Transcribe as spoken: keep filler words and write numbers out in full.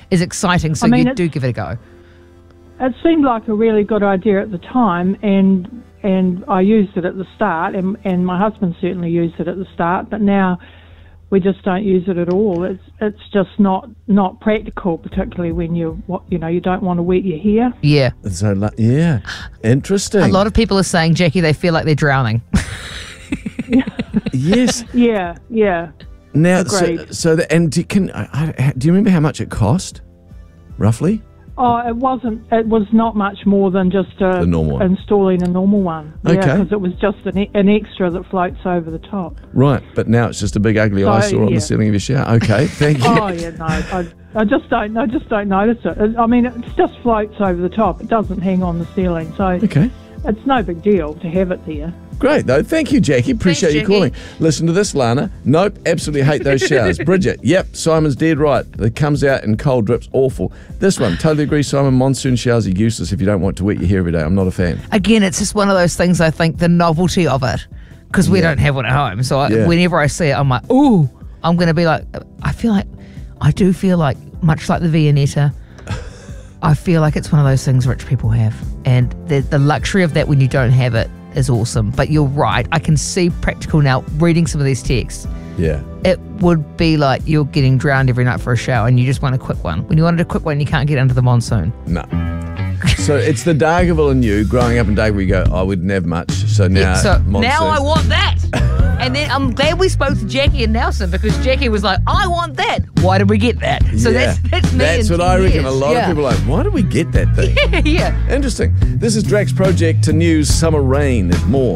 is exciting, so I mean, you do give it a go. It seemed like a really good idea at the time, and and I used it at the start, and, and my husband certainly used it at the start, but now we just don't use it at all. It's it's just not, not practical, particularly when you you know you don't want to wet your hair. Yeah. So, yeah, interesting. A lot of people are saying, Jackie, they feel like they're drowning. Yes. Yeah, yeah. Now, so, Agreed. so the, and do you, can I, I, do you remember how much it cost, roughly? Oh, it wasn't. It was not much more than just uh, The normal one. installing a normal one. Okay. Yeah, because it was just an, e- an extra that floats over the top. Right, but now it's just a big ugly So, eyesore on yeah. the ceiling of your shower. Okay, thank you. Oh yeah, no, I, I just don't. I just don't notice it. It- I mean, it just floats over the top. It doesn't hang on the ceiling, so Okay. it's no big deal to have it there. Great, though. Thank you, Jackie. Appreciate you Jackie. calling. Listen to this, Lana. Nope, absolutely hate those showers. Bridget, yep, Simon's dead right. It comes out in cold drips, awful. This one, totally agree, Simon. Monsoon showers are useless if you don't want to wet your hair every day. I'm not a fan. Again, it's just one of those things, I think, the novelty of it, because we Yeah. don't have one at home. So I, Yeah. whenever I see it, I'm like, ooh, I'm going to be like, I feel like, I do feel like, much like the Viennetta, I feel like it's one of those things rich people have. And the, the luxury of that when you don't have it is awesome. But you're right. I can see practical now reading some of these texts. Yeah. It would be like you're getting drowned every night for a shower and you just want a quick one. When you wanted a quick one, you can't get under the monsoon. No. So it's the Dargaville in you growing up in Dargaville. You go, I wouldn't have much. So now, so monsoon. now I want that. And then I'm glad we spoke to Jackie and Nelson, because Jackie was like, I want that. Why did we get that? So Yeah. that's that's me. That's in what ten I reckon. years. A lot Yeah. of people are like, why did we get that thing? yeah. Interesting. This is Drax Project to News Summer Rain and more.